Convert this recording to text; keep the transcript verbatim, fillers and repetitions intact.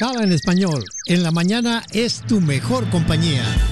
Escala en Español. En la mañana es tu mejor compañía.